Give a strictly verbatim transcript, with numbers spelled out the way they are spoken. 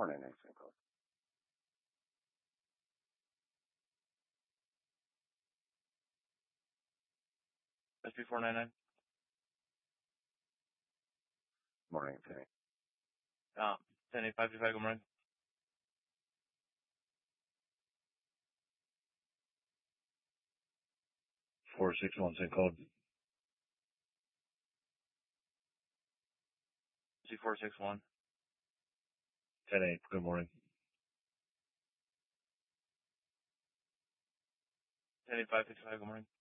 four nine nine, same code. S P four nine nine. Morning, ten eight. Um, ten eight five two five, good morning. four six one, same code. C four six one. ten eight, good morning. ten eight five six five, good morning.